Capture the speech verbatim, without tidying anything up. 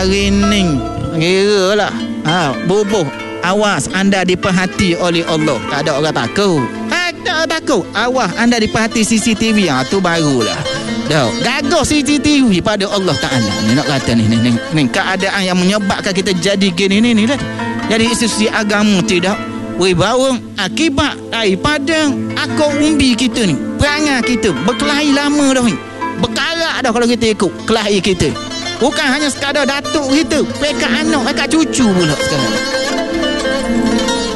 hari ni kira lah ha, bubuh. Awas anda diperhati oleh Allah. Tak ada orang takut. Tak ada orang takut. Awas anda diperhati C C T V. Ha, tu barulah. Dah, gagah C C T V pada Allah Ta'ala. Ni nak kata ni, ni, ni, ni keadaan yang menyebabkan kita jadi gini ni, ni dah. Jadi institusi agama tidak wibawa akibat daripada akar umbi kita ni. Perangai kita berkelahi lama dah ni. Berkarak dah kalau kita ikut kelahi kita. Bukan hanya sekadar datuk kita, pekat anak, pekat cucu pula sekarang.